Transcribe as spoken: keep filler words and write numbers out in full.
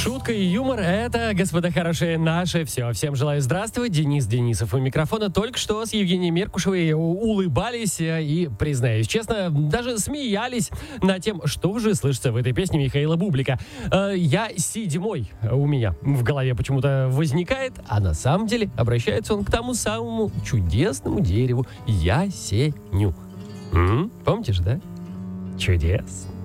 Шутка и юмор — это, господа хорошие, наше все. Всем желаю здравствовать. Денис Денисов у микрофона. Только что с Евгенией Меркушевой улыбались и, признаюсь честно, даже смеялись над тем, что же слышится в этой песне Михаила Бублика. «Я седьмой» у меня в голове почему-то возникает, а на самом деле обращается он к тому самому чудесному дереву ясеню. М-м, помните же, да? Чудесно.